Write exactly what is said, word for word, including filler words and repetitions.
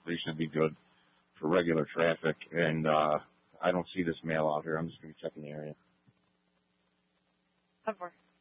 They should be good for regular traffic. And uh, I don't see this mail out here. I'm just going to be checking the area. Of course.